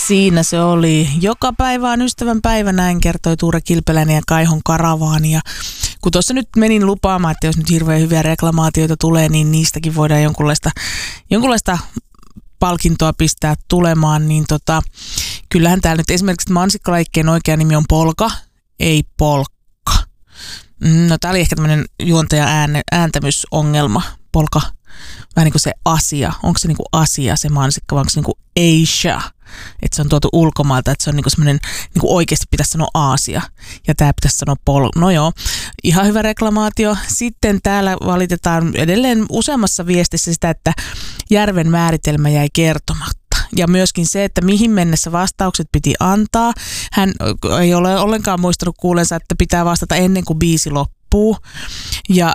Siinä se oli. Joka päivä on ystävän päivä, näin kertoi Tuure Kilpeläinen ja Kaihon Karavaani. Ja kun tuossa nyt menin lupaamaan, että jos nyt hirveän hyviä reklamaatioita tulee, niin niistäkin voidaan jonkunlaista palkintoa pistää tulemaan. Niin kyllähän täällä nyt esimerkiksi mansikkalaikkeen oikea nimi on Polka, ei Polkka. No tää oli ehkä tämmöinen juontaja ääntämysongelma. Polka, vähän niin kuin se Asia. Onko se niin kuin Asia se mansikka vai onko se niin kuin Asia? Että se on tuotu ulkomailta, että se on niin kuin semmoinen, niin kuin oikeasti pitäisi sanoa Aasia. Ja tää pitäisi sanoa No joo, ihan hyvä reklamaatio. Sitten täällä valitetaan edelleen useammassa viestissä sitä, että järven määritelmä jäi kertomatta. Ja myöskin se, että mihin mennessä vastaukset piti antaa. Hän ei ole ollenkaan muistanut kuulensa, että pitää vastata ennen kuin biisi loppuu. Ja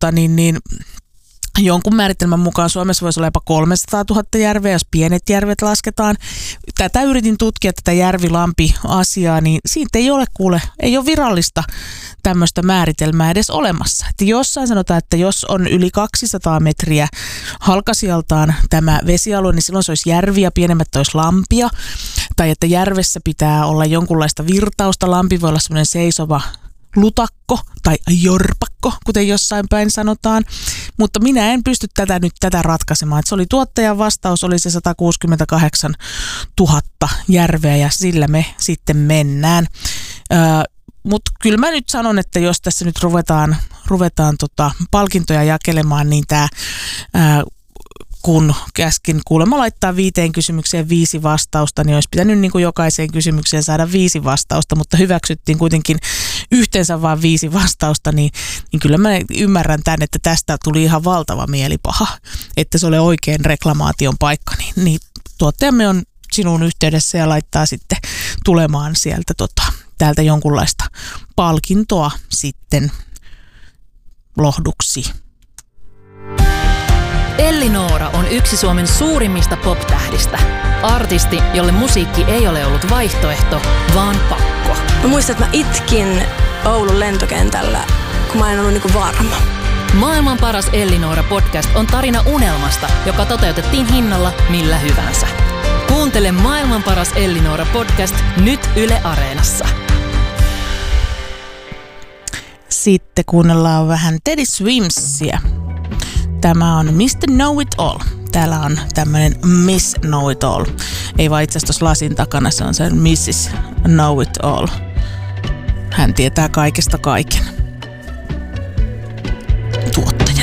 jonkun määritelmän mukaan Suomessa voisi olla jopa 300 000 järveä, jos pienet järvet lasketaan. Tätä yritin tutkia, tätä järvilampi-asiaa, niin siitä ei ole virallista tämmöistä määritelmää edes olemassa. Että jossain sanotaan, että jos on yli 200 metriä halkasijaltaan tämä vesialue, niin silloin se olisi järvi ja pienemmät olisi lampia. Tai että järvessä pitää olla jonkunlaista virtausta. Lampi voi olla semmoinen seisova lutakko tai jorpakko, kuten jossain päin sanotaan. Mutta minä en pysty tätä ratkaisemaan. Et se oli tuottajan vastaus, oli se 168 000 järveä ja sillä me sitten mennään. Mutta kyllä mä nyt sanon, että jos tässä nyt ruvetaan palkintoja jakelemaan, niin tämä kun käskin kuulemma laittaa 5 kysymykseen 5 vastausta, niin olisi pitänyt niin kuin jokaiseen kysymykseen saada 5 vastausta, mutta hyväksyttiin kuitenkin yhteensä vain 5 vastausta, niin kyllä mä ymmärrän tämän, että tästä tuli ihan valtava mielipaha, että se oli oikein reklamaation paikka, niin tuottajamme on sinun yhteydessä ja laittaa sitten tulemaan sieltä täältä jonkunlaista palkintoa sitten lohduksi. Elli-Noora on yksi Suomen suurimmista pop-tähdistä. Artisti, jolle musiikki ei ole ollut vaihtoehto, vaan pakko. Mä muistan, että mä itkin Oulun lentokentällä, kun mä en ollut niinku varma. Maailman paras Elli-Noora podcast on tarina unelmasta, joka toteutettiin hinnalla millä hyvänsä. Kuuntele Maailman paras Elli-Noora podcast nyt Yle Areenassa. Sitten kuunnellaan vähän Teddy Swimsia. Tämä on Mr. Know It All. Täällä on tämmöinen Miss Know It All. Ei vaan itse asiassa tuossa lasin takana, se on se Mrs. Know It All. Hän tietää kaikesta kaiken.